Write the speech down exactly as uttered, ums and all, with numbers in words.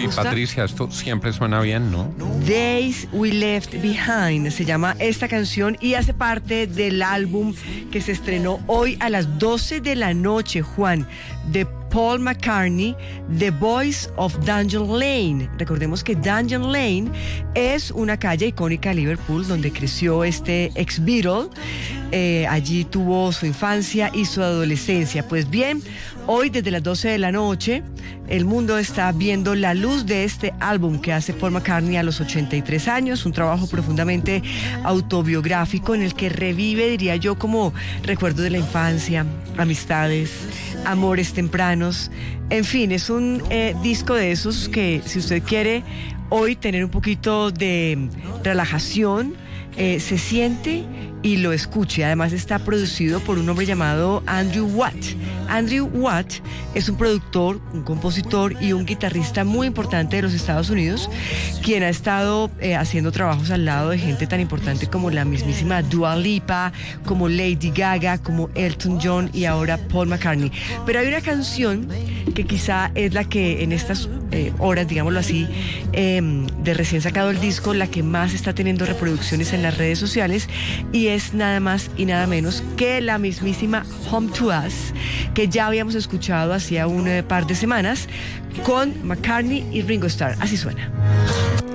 gusta? Patricia, esto siempre suena bien, ¿no? Days We Left Behind se llama esta canción y hace parte del álbum que se estrenó hoy a las doce de la noche, Juan, de Paul McCartney, The Voice of Dungeon Lane. Recordemos que Dungeon Lane es una calle icónica de Liverpool donde creció este ex Beatle. Eh, allí tuvo su infancia y su adolescencia. Pues bien, hoy desde las doce de la noche el mundo está viendo la luz de este álbum que hace Paul McCartney a los ochenta y tres años, un trabajo profundamente autobiográfico en el que revive, diría yo, como recuerdos de la infancia, amistades, amores tempranos, en fin, es un eh, disco de esos que, si usted quiere hoy tener un poquito de relajación, eh, se siente y lo escuche. Además está producido por un hombre llamado Andrew Watt. Andrew Watt es un productor, un compositor y un guitarrista muy importante de los Estados Unidos, quien ha estado eh, haciendo trabajos al lado de gente tan importante como la mismísima Dua Lipa, como Lady Gaga, como Elton John y ahora Paul McCartney. Pero hay una canción que quizá es la que en estas eh, horas, digámoslo así, eh, de recién sacado el disco, la que más está teniendo reproducciones en las redes sociales, y es nada más y nada menos que la mismísima Home to Us, que ya habíamos escuchado hacía un eh, par de semanas con McCartney y Ringo Starr. Así suena.